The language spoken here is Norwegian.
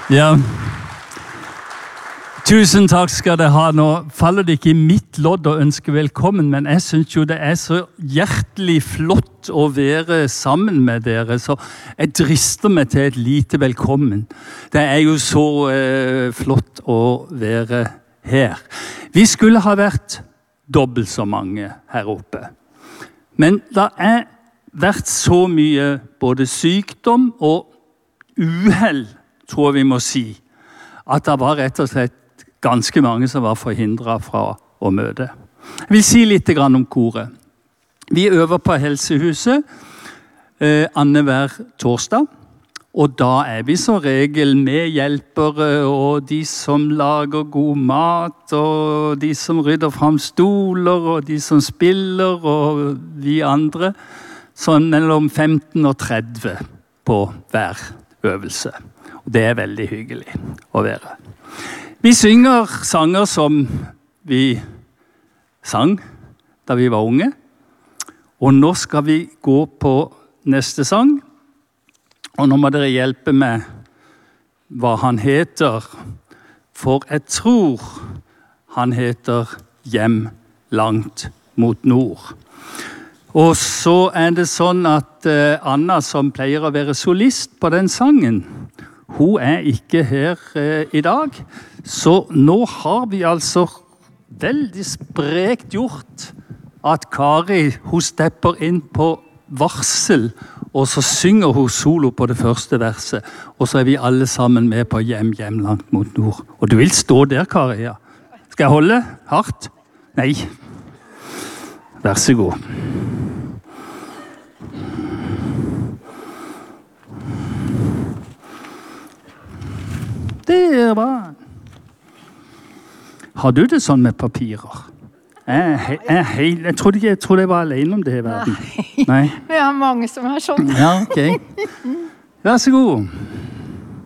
Ja. Tusen takk skal dere ha. Nå faller det ikke i mitt lodd å ønske velkommen, men jeg synes jo det er så hjertelig flott å være sammen med dere, så jeg drister meg til et lite velkommen. Det er jo så flott å være her. Vi skulle ha vært dobbelt så mange her oppe, men det er vært så mye både sykdom og uheld, tror vi må si, at det var rett og slett ganske mange som var forhindret fra å møte. Jeg vil si litt om koret. Vi øver på Helsehuset annenhver torsdag, og da er vi som regel medhjelpere, og de som lager god mat, og de som rydder frem stoler, og de som spiller, og vi andre, sånn mellom 15 og 30 på hver øvelse. Og det er veldig hyggelig å være. Vi synger sanger som vi sang da vi var unge, og nå skal vi gå på neste sang, og nå må dere hjelpe meg hva han heter, for jeg tror han heter Hjem langt mot nord. Og så er det sånn at Anna, som pleier å være solist på den sangen, hun er ikke her i dag, så nå har vi altså veldig sprekt gjort at Kari, hun stepper inn på varsel, og så synger hun solo på det første verset, og så er vi alle sammen med på Hjem langt mot nord. Og du vil stå der, Kari, ja. Skal jeg holde hardt? Nei. Vær så god. Det er bra. Har du det sånn med papirer? Jeg tror jeg var alene om det i verden. Nei. Vi har mange som er sånn. Ja, ok. Vær så god.